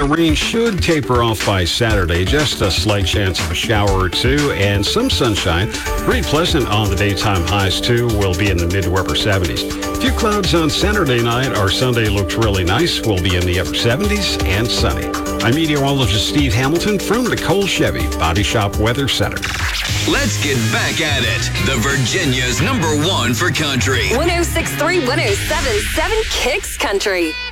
rain should taper off by Saturday. Just a slight chance of a shower or two and some sunshine. Pretty pleasant on the daytime highs, too. We'll be in the mid to upper 70s. A few clouds on Saturday night. Our Sunday looks really nice. We'll be in the upper 70s and sunny. I'm meteorologist Steve Hamilton from the Cole Chevy Body Shop Weather Center. Let's get back at it. The Virginia's #1 for country. 106.3, 107.7 Kicks Country.